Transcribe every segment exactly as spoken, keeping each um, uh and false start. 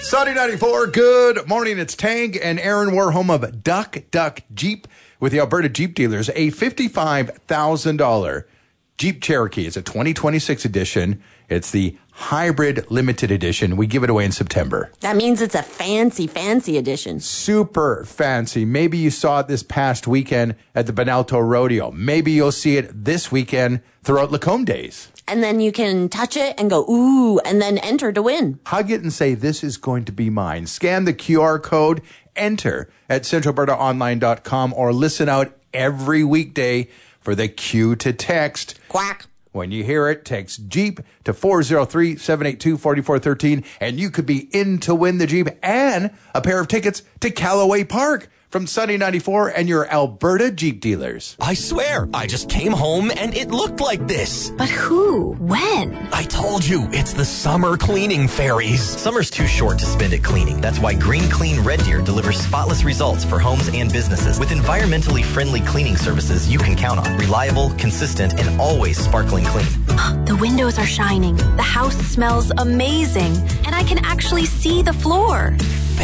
Sunny ninety-four, good morning. It's Tank and Aaron. We're home of Duck Duck Jeep with the Alberta Jeep dealers. A fifty-five thousand dollars Jeep Cherokee. It's a twenty twenty-six edition. It's the hybrid limited edition. We give it away in September. That means it's a fancy, fancy edition. Super fancy. Maybe you saw it this past weekend at the Benalto Rodeo. Maybe you'll see it this weekend throughout Lacombe Days. And then you can touch it and go, ooh, and then enter to win. Hug it and say, this is going to be mine. Scan the Q R code, enter at central alberta online dot com, or listen out every weekday for the cue to text. Quack. When you hear it, text Jeep to four oh three, seven eight two, four four one three, and you could be in to win the Jeep and a pair of tickets to Callaway Park from Sunny ninety-four and your Alberta Jeep dealers. I swear, I just came home and it looked like this. But who? When? I told you, it's the summer cleaning fairies. Summer's too short to spend it cleaning. That's why Green Clean Red Deer delivers spotless results for homes and businesses with environmentally friendly cleaning services you can count on. Reliable, consistent, and always sparkling clean. The windows are shining. The house smells amazing. And I can actually see the floor.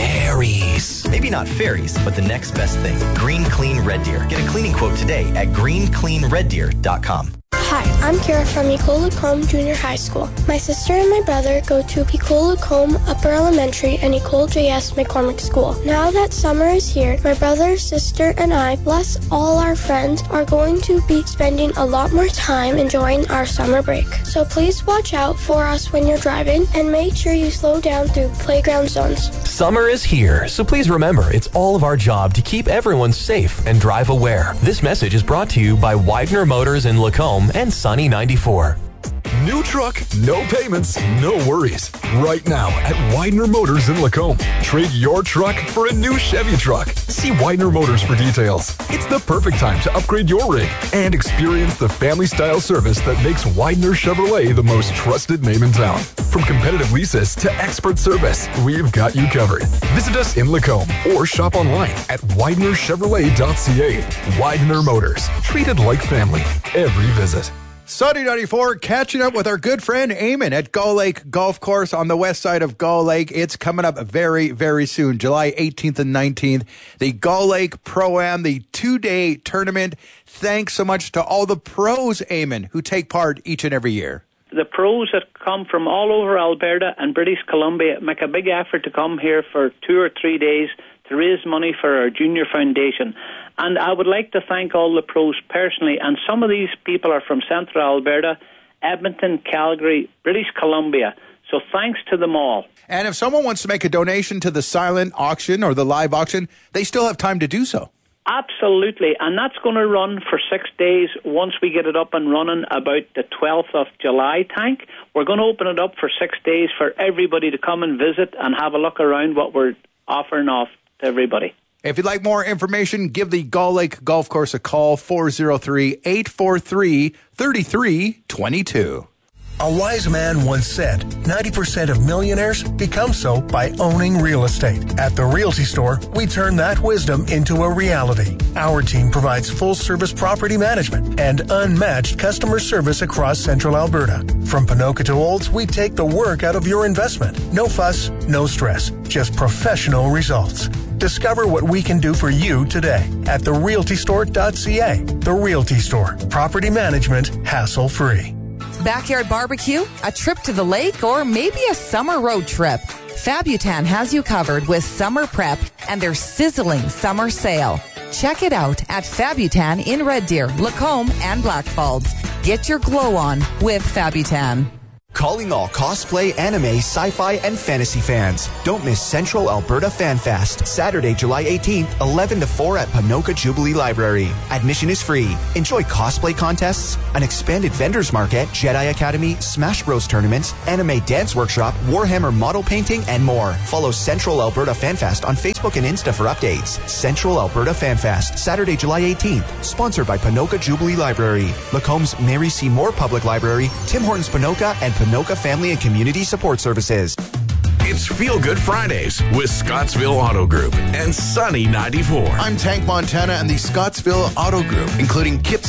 Fairies. Maybe not fairies, but the next best thing. Green Clean Red Deer. Get a cleaning quote today at green clean red deer dot com. Hi, I'm Kira from Ecole Lacombe Junior High School. My sister and my brother go to Ecole Lacombe Upper Elementary and Ecole J S McCormick School. Now that summer is here, my brother, sister, and I, plus all our friends, are going to be spending a lot more time enjoying our summer break. So please watch out for us when you're driving and make sure you slow down through playground zones. Summer is here, so please remember it's all of our job to keep everyone safe and drive aware. This message is brought to you by Widener Motors in Lacombe and Sunny ninety-four. New truck, no payments, no worries. Right now at Widener Motors in Lacombe. Trade your truck for a new Chevy truck. See Widener Motors for details. It's the perfect time to upgrade your rig and experience the family-style service that makes Widener Chevrolet the most trusted name in town. From competitive leases to expert service, we've got you covered. Visit us in Lacombe or shop online at widener chevrolet dot c a. Widener Motors. Treated like family every visit. Sunny ninety-four, catching up with our good friend Eamon at Gull Lake Golf Course on the west side of Gull Lake. It's coming up very, very soon, July eighteenth and nineteenth. The Gull Lake Pro-Am, the two-day tournament. Thanks so much to all the pros, Eamon, who take part each and every year. The pros that come from all over Alberta and British Columbia make a big effort to come here for two or three days to raise money for our junior foundation. And I would like to thank all the pros personally, and some of these people are from Central Alberta, Edmonton, Calgary, British Columbia. So thanks to them all. And if someone wants to make a donation to the silent auction or the live auction, they still have time to do so. Absolutely, and that's going to run for six days once we get it up and running about the twelfth of July, Tank. We're going to open it up for six days for everybody to come and visit and have a look around what we're offering off to everybody. If you'd like more information, give the Gull Lake Golf Course a call, four oh three, eight four three, three three two two. A wise man once said, ninety percent of millionaires become so by owning real estate. At the Realty Store, we turn that wisdom into a reality. Our team provides full-service property management and unmatched customer service across Central Alberta. From Ponoka to Olds, we take the work out of your investment. No fuss, no stress, just professional results. Discover what we can do for you today at the realty store dot c a. The Realty Store. Property management hassle-free. Backyard barbecue, a trip to the lake, or maybe a summer road trip. Fabutan has you covered with summer prep and their sizzling summer sale. Check it out at Fabutan in Red Deer, Lacombe, and Blackfalds. Get your glow on with Fabutan. Calling all cosplay, anime, sci-fi, and fantasy fans. Don't miss Central Alberta Fan Fest, Saturday, July eighteenth, eleven to four at Ponoka Jubilee Library. Admission is free. Enjoy cosplay contests, an expanded vendors market, Jedi Academy, Smash Bros tournaments, anime dance workshop, Warhammer model painting, and more. Follow Central Alberta Fan Fest on Facebook and Insta for updates. Central Alberta Fan Fest, Saturday, July eighteenth. Sponsored by Ponoka Jubilee Library, Lacombe's Mary C. Moore Public Library, Tim Hortons Ponoka, and Ponoka Family and Community Support Services. It's Feel Good Fridays with Scottsville Auto Group and Sunny ninety-four. I'm Tank Montana, and the Scottsville Auto Group, including Kip Scott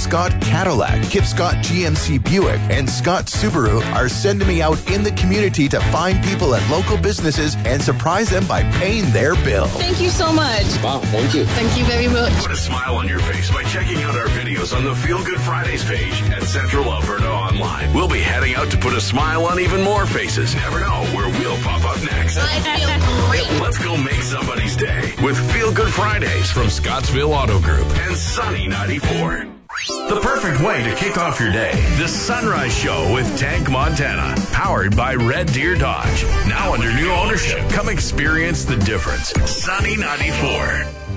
Scott Cadillac, Kip Scott G M C Buick, and Scott Subaru are sending me out in the community to find people at local businesses and surprise them by paying their bill. Thank you so much. Wow, thank you. Thank you very much. Put a smile on your face by checking out our videos on the Feel Good Fridays page at Central Alberta Online. We'll be heading out to put a smile on even more faces. Never know where we'll pop up next. I feel great. Let's go make somebody's day with Feel Good Fridays from Scottsville Auto Group and Sunny ninety-four. The perfect way to kick off your day. The Sunrise Show with Tank Montana. Powered by Red Deer Dodge. Now under new ownership. Come experience the difference. Sunny ninety-four.